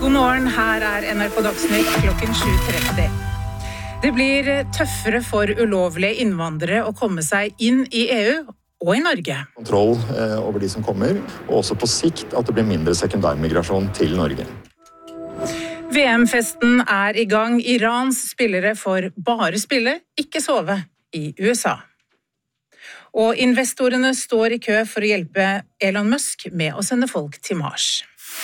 God morgen, her NRK Dagsnytt klokken 7:30. Det blir tøffere for ulovlige innvandrere å komme seg inn i EU og i Norge. Kontroll over de som kommer, og også på sikt at det blir mindre sekundærmigrasjon til Norge. VM-festen i gang. Irans spillere får bare spille, ikke sove i USA. Og investorene står i kø for å hjelpe Elon Musk med å sende folk til Mars.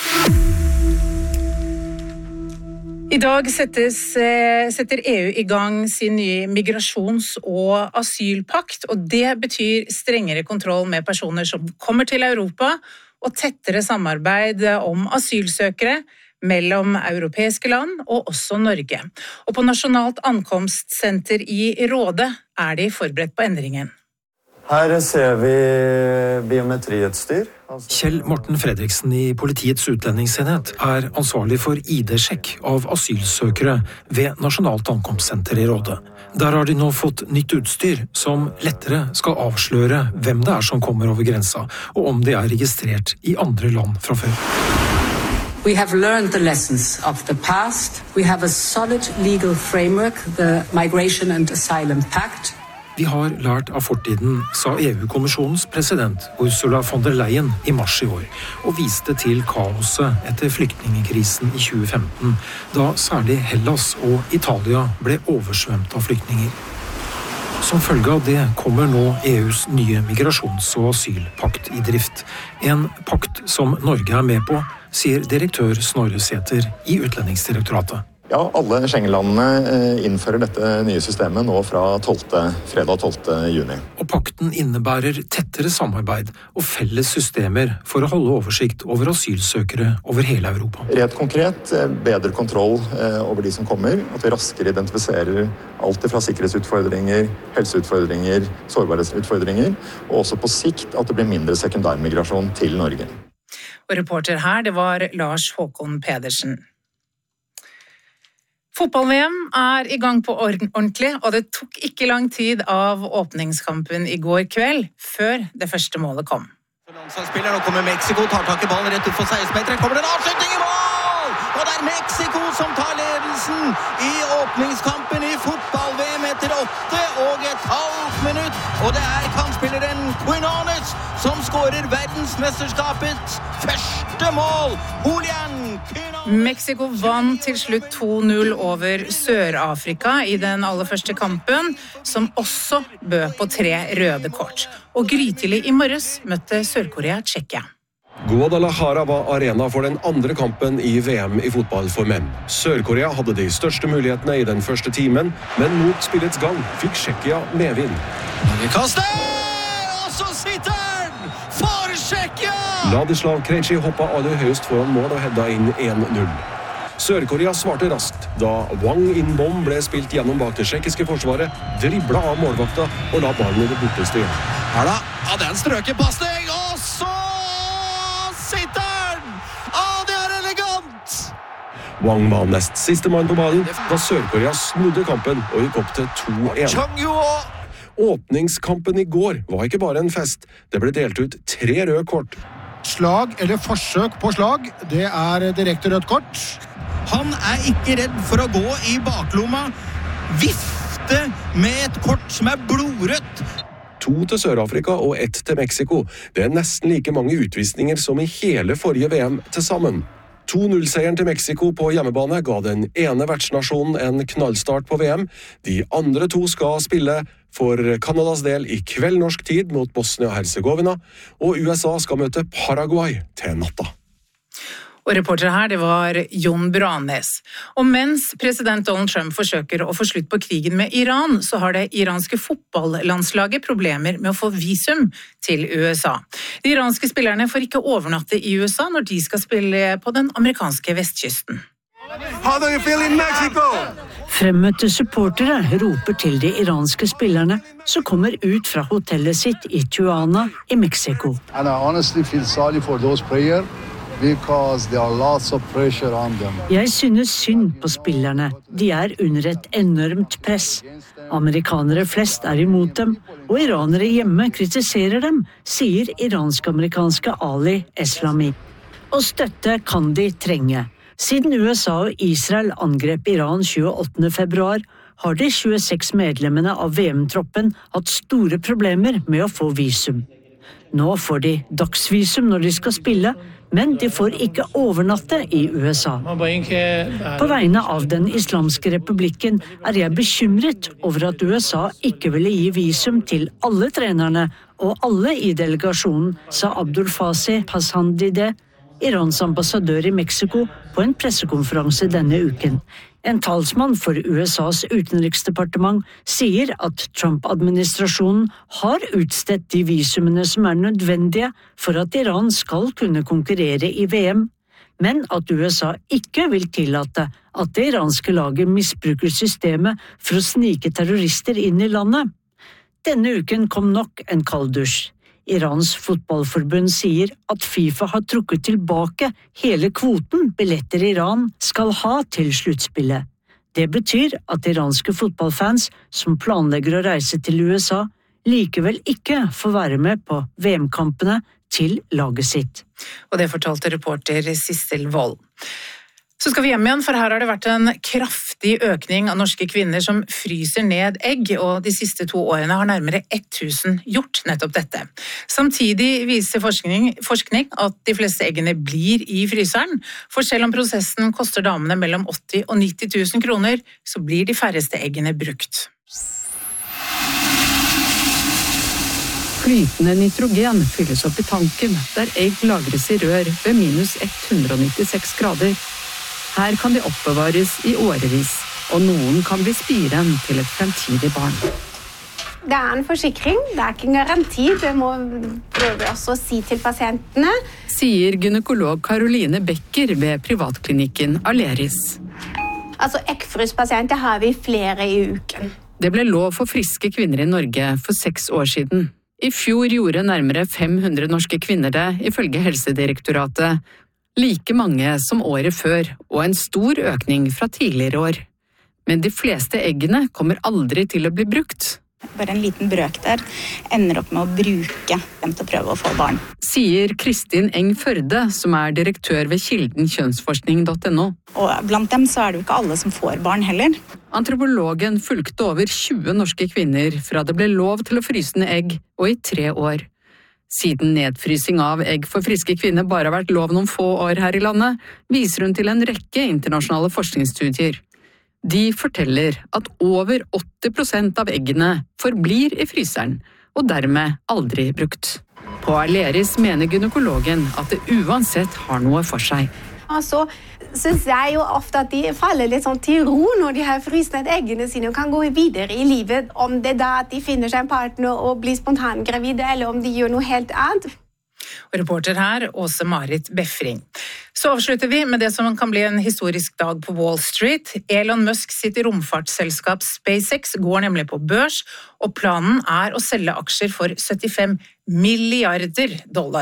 I dag setter EU i gang sin nye migrasjons- og asylpakt, og det betyr strengere kontroll med personer som kommer til Europa, og tettere samarbeid om asylsøkere mellom europeiske land og også Norge. Og på Nasjonalt ankomstsenter i Råde de forberedt på endringen. Her ser vi biometriutstyr. Kjell Morten Fredriksen i Politiets utlendingsenhet ansvarlig for ID-sjekk av asylsøkere ved Nasjonalt ankomstsenter i Råde. Der har de nå fått nytt utstyr som lettere skal avsløre hvem det som kommer over grensa, og om de registrert i andre land fra før. We have learned the lessons of the past. We have a solid legal framework, the Migration and Asylum Pact. Vi har lært av fortiden, sa EU-kommisjonens president Ursula von der Leyen i mars i år, og viste til kaoset etter flyktningekrisen i 2015, da særlig Hellas og Italia ble oversvømt av flyktninger. Som følge av det kommer nå EUs nye migrasjons- og asylpakt i drift. En pakt som Norge med på, sier direktør Snorre Sæther i Utlendingsdirektoratet. Ja, alle Schengen-landene innfører dette nye systemet nå fra fredag 12. juni. Og pakten innebærer tettere samarbeid og felles systemer for å holde oversikt over asylsøkere over hele Europa. Rett konkret, bedre kontroll over de som kommer, at vi raskere identifiserer alt fra sikkerhetsutfordringer, helseutfordringer, sårbarhetsutfordringer, og også på sikt at det blir mindre sekundærmigrasjon til Norge. Og reporter her, det var Lars Håkon Pedersen. Fotball-VM i gang på ordentlig, og det tok ikke lang tid av åpningskampen i går kveld, før det første målet kom. Landslagsspiller, nå kommer Mexico, tar tak i ballen rett ut for 16-meteren, kommer det en avslutning i mål! Og det Mexico som tar ledelsen i åpningskampen i fotball-VM etter 8,5 minutt, og det kantspilleren Quinones som skårer verdensmesterskapets første mål, Julian Quinones! Mexico vant til slutt 2-0 over Sør-Afrika i den aller første kampen, som også bød på 3 røde kort. Og grytidlig i morges møtte Sør-Korea Tsjekkia. Guadalajara var arena for den andre kampen i VM i fotball for menn. Sør-Korea hadde de største mulighetene i den første timen, men mot spillets gang fikk Tsjekkia medvind. Kaste! Og så sitter den for Tsjekkia! Ladislav Krejci hoppa aller høyest foran mål og hedda inn 1-0. Sør-Korea svarte raskt da Wang In-bom ble spilt gjennom bak det tsjekkiske forsvaret, dribla av målvakta og la ballen i det borteste hjørnet. Her da, det en strøkepasning, og så sitter den! Det elegant! Wang var nest siste mann på ballen da Sør-Korea snudde kampen og gikk opp til 2-1. Åpningskampen i går var ikke bare en fest. Det ble delt ut 3 røde kort. Slag eller forsøk på slag, det direkte rødt kort. Han ikke redd for å gå i baklomma, vifte med et kort som blodrødt. 2 til Sør-Afrika og 1 til Mexico. Det nesten like mange utvisninger som i hele forrige VM til sammen. 2-0-seieren til Mexico på hjemmebane ga den ene vertsnasjonen en knallstart på VM. De andre 2 skal spille for Kanadas del i kveld norsk tid mot Bosnia-Herzegovina, og USA skal møte Paraguay til natta. Og reporter her, det var Jon Branes. Og mens president Donald Trump forsøker å få slutt på krigen med Iran, så har det iranske fotballandslaget problemer med å få visum til USA. De iranske spillerne får ikke overnatte i USA når de skal spille på den amerikanske vestkysten. How do you feel in Mexico? Fremmøtte supportere roper til de iranske spillerne som kommer ut fra hotellet sitt i Tijuana i Mexico. And I honestly feel sorry for those players because there are lots of pressure on them. Jeg synes synd på spillerne. De under et enormt press. Amerikanere flest imot dem, og iranere hjemme kritiserer dem, sier iransk-amerikanske Ali Eslami. Og støtte kan de trenge. Siden USA og Israel angrep Iran 28. februar, har de 26 medlemmene av VM-troppen hatt store problemer med å få visum. Nå får de dagsvisum når de skal spille, men de får ikke overnatte i USA. På vegne av den islamske republikken er jeg bekymret over at USA ikke ville gi visum til alle trenerne og alle i delegasjonen, sa Abdul Fasi Pashandideh, Irans ambassadør i Mexico, på en pressekonferanse denne uken. En talsmann for USAs utenriksdepartement sier at Trump-administrasjonen har utstedt de visumene som er nødvendige for at Iran skal kunne konkurrere i VM, men at USA ikke vil tillate at det iranske laget misbruker systemet for å snike terrorister inn i landet. Denne uken kom nok en kalddusj. Irans fotballforbund sier at FIFA har trukket tilbake hele kvoten billetter Iran skal ha til sluttspillet. Det betyr at iranske fotballfans som planlegger å reise til USA, likevel ikke får være med på VM-kampene til laget sitt. Og det fortalte reporter Sissel Wold. Så skal vi hjem igjen, for her har det vært en kraftig økning av norske kvinner som fryser ned egg, og de siste 2 årene har nærmere 1000 gjort nettopp dette. Samtidig viser forskning at de fleste eggene blir i fryseren, for selv om prosessen koster damene mellom 80 og 90 000 kroner, så blir de færreste eggene brukt. Flytende nitrogen fylles opp i tanken, der egg lagres i rør ved minus 196 grader. Her kan de oppbevares i årevis, og noen kan bli spiren til et fremtidig barn. Det er en forsikring, det er ikke en garanti, det må prøve også å si til pasientene. Sier gynekolog Caroline Becker ved privatklinikken Aleris. Altså eggfryspasienter har vi flere i uken. Det ble lov for friske kvinner i Norge for 6 år siden. I fjor gjorde nærmere 500 norske kvinner det, ifølge Helsedirektoratet. Like mange som året før, og en stor økning fra tidligere år. Men de fleste eggene kommer aldri til å bli brukt. Bare en liten brøkdel ender opp med å bruke dem til å prøve å få barn. Sier Kristin Eng Førde, som er direktør ved Kilden kjønnsforskning.no. Og blant dem så er det jo ikke alle som får barn heller. Antropologen fulgte over 20 norske kvinner fra det ble lov til å fryse ned egg, og i 3 år. Siden nedfrysing av egg for friske kvinner bare har vært lov noen få år her i landet, viser hun til en rekke internasjonale forskningsstudier. De forteller at over 80% av eggene forblir i fryseren, og dermed aldri brukt. På Aleris mener gynekologen at det uansett har noe for seg. Og så synes jeg jo ofte at de faller litt sånn til ro når de har fryst ned eggene sine og kan gå videre i livet, om det da at de finner seg en partner og blir spontangravide, eller om de gjør noe helt annet. Og reporter her, Åse-Marit Befring. Så avslutter vi med det som kan bli en historisk dag på Wall Street. Elon Musk sitt romfartsselskap SpaceX går nemlig på børs, og planen er å selge aksjer for $75 milliarder.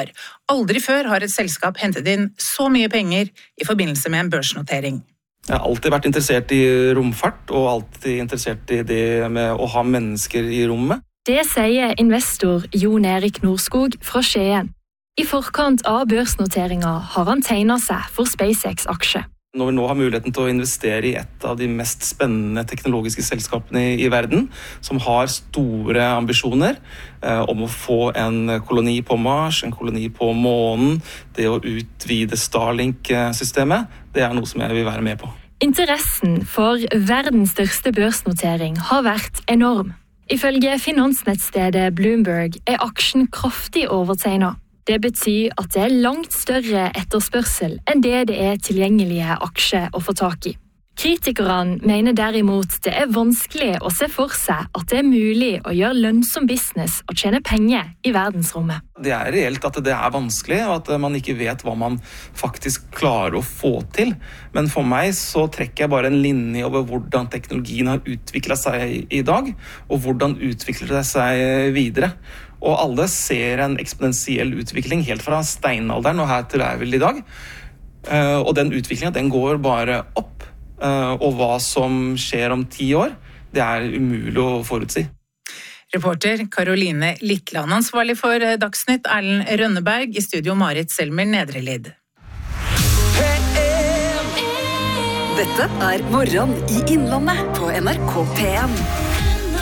Aldri før har et selskap hentet inn så mye penger i forbindelse med en børsnotering. Jeg har alltid vært interessert i romfart, og alltid interessert i det med å ha mennesker i rommet. Det sier investor Jon Erik Norskog fra Skien. I forkant av børsnoteringa har han tegnet seg for SpaceX-aksje. Når vi nå har muligheten til å investere i et av de mest spennende teknologiske selskapene i verden, som har store ambisjoner om å få en koloni på Mars, en koloni på månen, det å utvide Starlink-systemet, det er noe som jeg vil være med på. Interessen for verdens største børsnotering har vært enorm. Ifølge finansnettstedet Bloomberg er aksjen kraftig overtegnet. Det betyr at det er langt større etterspørsel enn det er tilgjengelige aksjer å få tak i. Kritikerne mener derimot det er vanskelig å se for seg at det er mulig å gjøre lønnsom business og tjene penger i verdensrommet. Det er reelt at det er vanskelig, og at man ikke vet hva man faktisk klarer å få til. Men for meg så trekker jeg bare en linje over hvordan teknologien har utviklet seg i dag, og hvordan utvikler det seg videre. Og alle ser en eksponentiell utvikling helt fra steinalderen og her til er vel i dag. Og den utviklingen den går bare opp. Og hva som skjer om 10 år, det er umulig å forutsi. Reporter Caroline Littland, ansvarlig for Dagsnytt Erlend Rønneberg, i studio Marit Selmer Nedrelid. Dette Morgen i Innlandet på NRK P1.